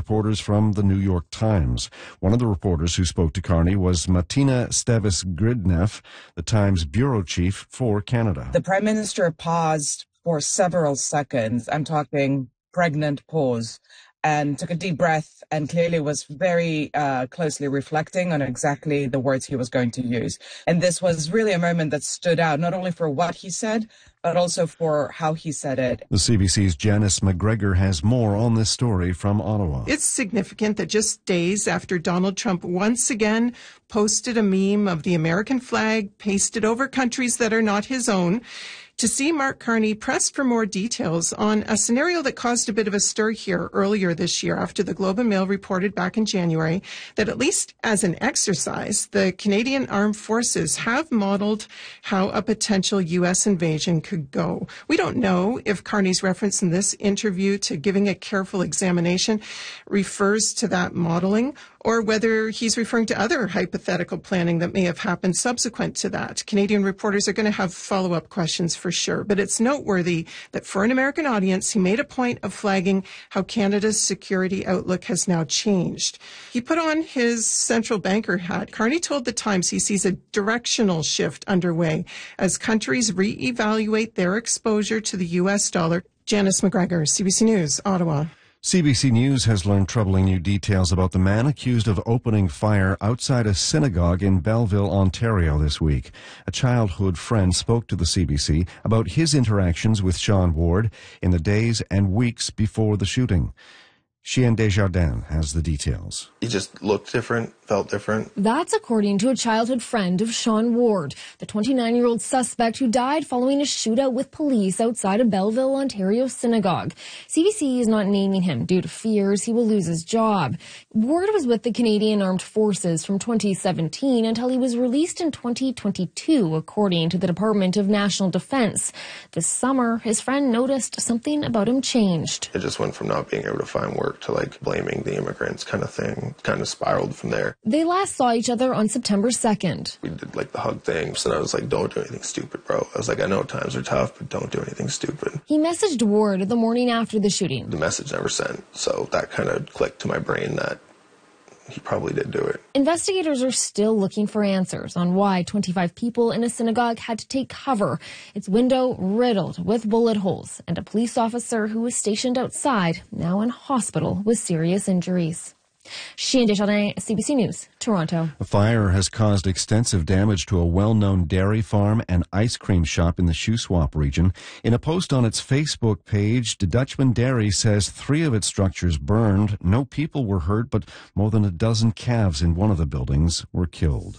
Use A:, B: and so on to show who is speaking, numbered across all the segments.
A: reporters from the New York Times. One of the reporters who spoke to Carney was Martina Stevis-Gridneff, the Times bureau chief for Canada.
B: The Prime Minister paused for several seconds. I'm talking pregnant pause. And took a deep breath and clearly was very closely reflecting on exactly the words he was going to use. And this was really a moment that stood out, not only for what he said, but also for how he said it.
A: The CBC's Janice McGregor has more on this story from Ottawa.
C: It's significant that just days after Donald Trump once again posted a meme of the American flag pasted over countries that are not his own, to see Mark Carney pressed for more details on a scenario that caused a bit of a stir here earlier this year after the Globe and Mail reported back in January that at least as an exercise, the Canadian Armed Forces have modeled how a potential U.S. invasion could go. We don't know if Carney's reference in this interview to giving a careful examination refers to that modeling or whether he's referring to other hypothetical planning that may have happened subsequent to that. Canadian reporters are going to have follow-up questions for sure, but it's noteworthy that for an American audience, he made a point of flagging how Canada's security outlook has now changed. He put on his central banker hat. Carney told The Times he sees a directional shift underway as countries reevaluate their exposure to the U.S. dollar. Janice McGregor, CBC News, Ottawa.
A: CBC News has learned troubling new details about the man accused of opening fire outside a synagogue in Belleville, Ontario this week. A childhood friend spoke to the CBC about his interactions with Sean Ward in the days and weeks before the shooting. Chien Desjardins has the details.
D: He just looked different, felt different.
E: That's according to a childhood friend of Sean Ward, the 29-year-old suspect who died following a shootout with police outside a Belleville, Ontario synagogue. CBC is not naming him due to fears he will lose his job. Ward was with the Canadian Armed Forces from 2017 until he was released in 2022, according to the Department of National Defense. This summer, his friend noticed something about him changed.
D: It just went from not being able to find work to like blaming the immigrants kind of thing, kind of spiraled from there.
E: They last saw each other on September 2nd.
D: We did like the hug thing, so I was like, don't do anything stupid, bro. I was like, I know times are tough, but don't do anything stupid.
E: He messaged Ward the morning after the shooting.
D: The message never sent, so that kind of clicked to my brain that he probably did do it.
E: Investigators are still looking for answers on why 25 people in a synagogue had to take cover, its window riddled with bullet holes, and a police officer who was stationed outside, now in hospital with serious injuries. Chien Desjardins, CBC News, Toronto.
A: A fire has caused extensive damage to a well-known dairy farm and ice cream shop in the Shuswap region. In a post on its Facebook page, De Dutchman Dairy says 3 of its structures burned. No people were hurt, but more than a dozen calves in one of the buildings were killed.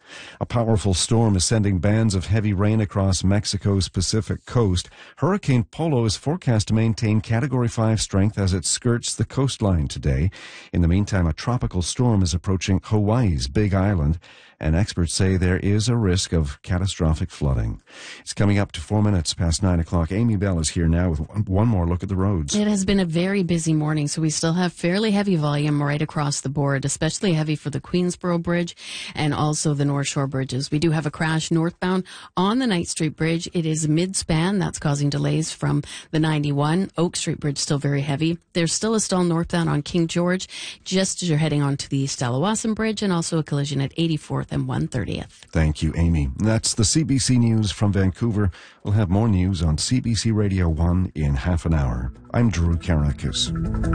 A: A powerful storm is sending bands of heavy rain across Mexico's Pacific coast. Hurricane Polo is forecast to maintain Category 5 strength as it skirts the coastline today. In the meantime, a tropical storm is approaching Hawaii's Big Island, and experts say there is a risk of catastrophic flooding. It's coming up to 4 minutes past 9 o'clock. Amy Bell is here now with one more look at the roads.
F: It has been a very busy morning, so we still have fairly heavy volume right across the board, especially heavy for the Queensboro Bridge and also the North Shore bridges. We do have a crash northbound on the Knight Street Bridge. It is mid-span. That's causing delays from the 91. Oak Street Bridge still very heavy. There's still a stall northbound on King George just as you're heading on to the Stalawasan Bridge, and also a collision at 84th and 130th. Thank you, Amy.
A: That's the CBC News from Vancouver. We'll have more news on CBC Radio 1 in half an hour. I'm Drew Karakis.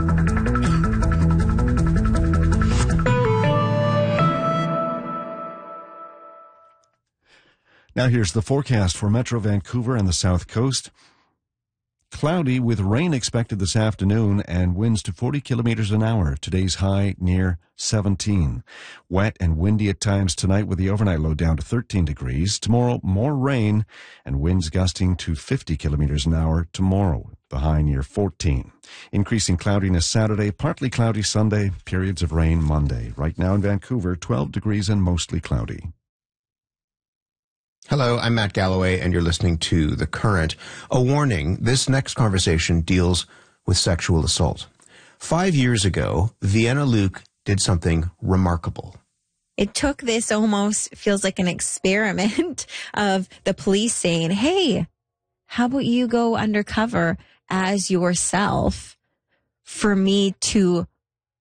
A: Now here's the forecast for Metro Vancouver and the South Coast. Cloudy with rain expected this afternoon and winds to 40 kilometers an hour. Today's high near 17. Wet and windy at times tonight with the overnight low down to 13 degrees. Tomorrow, more rain and winds gusting to 50 kilometers an hour tomorrow. The high near 14. Increasing cloudiness Saturday, partly cloudy Sunday, periods of rain Monday. Right now in Vancouver, 12 degrees and mostly cloudy.
G: Hello, I'm Matt Galloway, and you're listening to The Current. A warning, this next conversation deals with sexual assault. 5 years ago, Vienna Luke did something remarkable.
H: It took this almost feels like an experiment of the police saying, hey, how about you go undercover as yourself for me to